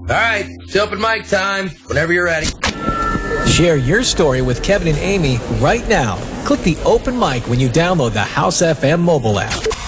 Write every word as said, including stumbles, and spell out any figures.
right, it's open mic time. Whenever you're ready. Share your story with Kevin and Amy right now. Click the open mic when you download the House F M mobile app.